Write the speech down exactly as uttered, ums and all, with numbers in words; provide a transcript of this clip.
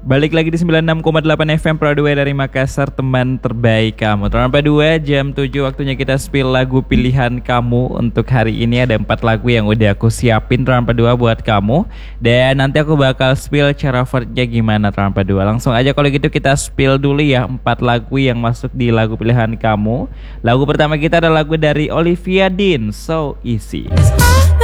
Balik lagi di sembilan puluh enam koma delapan F M Pro dua dari Makassar, teman terbaik kamu. Teman dua jam tujuh waktunya kita spill lagu pilihan kamu. Untuk hari ini ada empat lagu yang udah aku siapin teman dua buat kamu. Dan nanti aku bakal spill cara vertnya gimana teman dua. Langsung aja kalau gitu kita spill dulu ya empat lagu yang masuk di lagu pilihan kamu. Lagu pertama kita ada lagu dari Olivia Dean, So Easy.